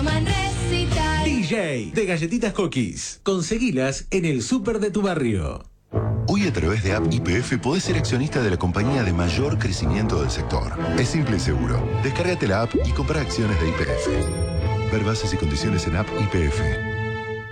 Schumann Recital. DJ de galletitas Cookies. Conseguilas en el súper de tu barrio. Hoy a través de App YPF podés ser accionista de la compañía de mayor crecimiento del sector. Es simple y seguro. Descárgate la app y compra acciones de YPF. Ver bases y condiciones en App YPF.